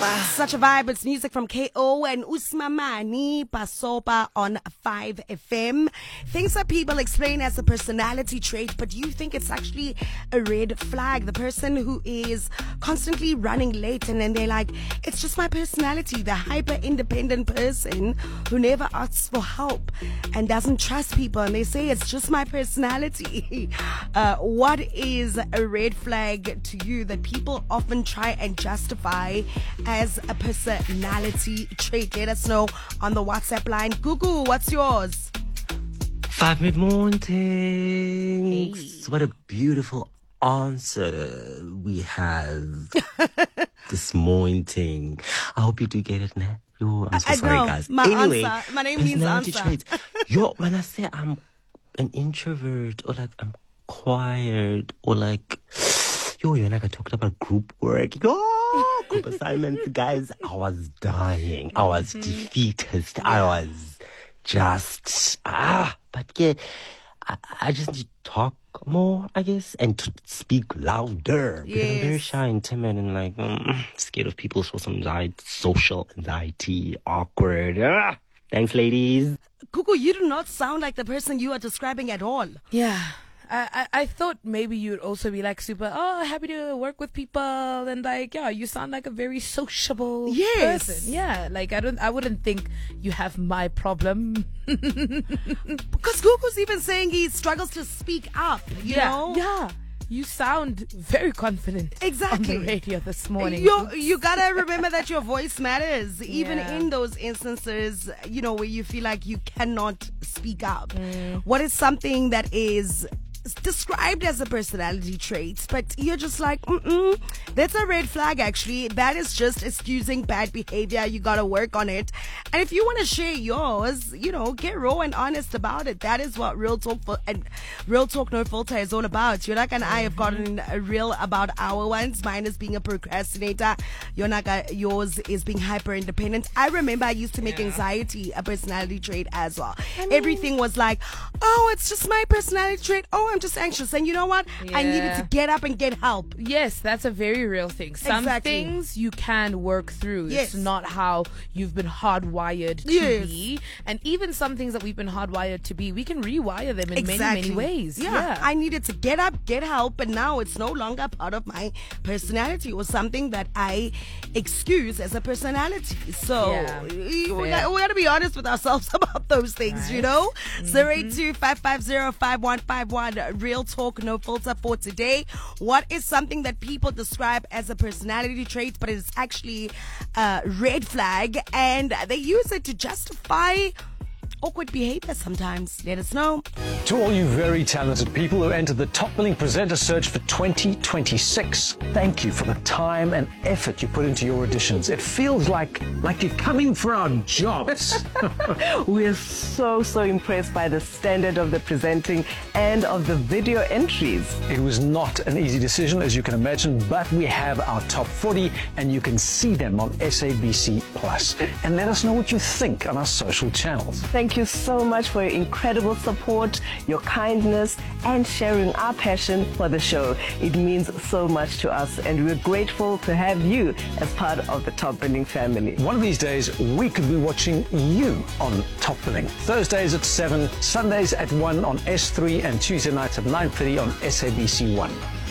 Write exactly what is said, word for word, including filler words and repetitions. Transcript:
Such a vibe. It's music from K O and Usmamani Pasopa on five F M. Things that people explain as a personality trait, but you think it's actually a red flag. The person who is constantly running late and then they're like, it's just my personality. The hyper independent person who never asks for help and doesn't trust people, and they say it's just my personality. Uh, what is a red flag to you that people often try and justify as a personality trait? Let us know on the WhatsApp line. Gugu, what's yours? Five mid morning. Hey. What a beautiful answer we have this morning. I hope you do get it now. Yo, I'm so I sorry, know. guys. My anyway, answer. My name means personality answer. traits. Yo, when I say I'm an introvert or like I'm quiet or like, yo, you're like I talked about group work. Yo, group assignments, guys. I was dying. I was defeated. I was just ah. But yeah, I, I just need to talk more, I guess, and to speak louder. Because I'm very Yes. shy and timid and like um, scared of people, so some anxiety, social anxiety, awkward. Ah. Thanks, ladies. Gugu, you do not sound like the person you are describing at all. Yeah. I, I, I thought maybe you'd also be like super, oh, happy to work with people, and like, yeah, you sound like a very sociable Yes. person. Yeah, like I don't, I wouldn't think you have my problem. Because Gugu's even saying he struggles to speak up, you yeah, know? yeah. You sound very confident Exactly. on the radio this morning. You, you gotta remember that your voice matters, even Yeah. in those instances, you know, where you feel like you cannot speak up. Mm. What is something that is described as a personality trait, but you're just like, mm-mm, that's a red flag actually. That is just excusing bad behavior. You gotta work on it. And if you want to share yours, you know, get raw and honest about it. That is what Real Talk for, and Real Talk No Filter is all about. Yonaka and I have gotten a real about our ones. Mine is being a procrastinator. Yonaka, yours is being hyper independent. I remember I used to make anxiety a personality trait as well. Everything was like, oh, it's just my personality trait. Oh, I'm just anxious. And you know what? I needed Yeah. to get up and get help. Yes, that's a very real thing. Some Exactly. things you can work through. Yes. It's not how you've been hardwired to Yes. be. And even some things that we've been hardwired to be, we can rewire them in Exactly. many, many ways. Yeah. Yeah. I needed to get up, get help, and now it's no longer part of my personality or something that I excuse as a personality. So Yeah. we, we, Fair. got, we gotta be honest with ourselves about those things, you Right. know? zero eight two, five five zero, five one five one. Real Talk No Filter for today. What is something that people describe as a personality trait, but it's actually a red flag, and they use it to justify awkward behavior sometimes? Let us know. To all you very talented people who entered the Top Billing Presenter Search for twenty twenty-six, thank you for the time and effort you put into your auditions. It feels like like you're coming for our jobs. We're so, so impressed by the standard of the presenting and of the video entries. It was not an easy decision, as you can imagine, but we have our top forty, and you can see them on S A B C Plus. And let us know what you think on our social channels. Thank you so much for your incredible support, your kindness, and sharing our passion for the show. It means so much to us, and we're grateful to have you as part of the Top Billing family. One of these days, we could be watching you on Top Billing. Thursdays at seven, Sundays at one on S three, and Tuesday nights at nine thirty on S A B C one.